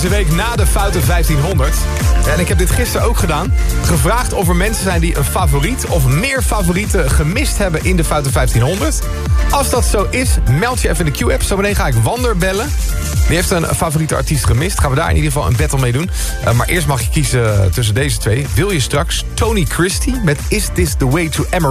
is de week na de Foute 1500. En ik heb dit gisteren ook gedaan. Gevraagd of er mensen zijn die een favoriet of meer favorieten gemist hebben in de Foute 1500. Als dat zo is, meld je even in de Q-app. Zometeen ga ik Wander bellen. Die heeft een favoriete artiest gemist. Gaan we daar in ieder geval een battle mee doen. Maar eerst mag je kiezen tussen deze twee. Wil je straks Tony Christie met Is This The Way To Amarillo?